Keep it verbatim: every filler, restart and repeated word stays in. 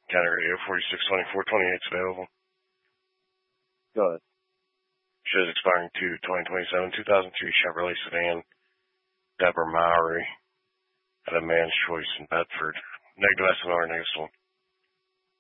County Radio forty-six twenty-four twenty-eight is available. Go ahead. Shows expiring to twenty twenty-seven, two thousand three Chevrolet sedan, Deborah Mowry, at a Man's Choice in Bedford. Negative S M R, negative sold.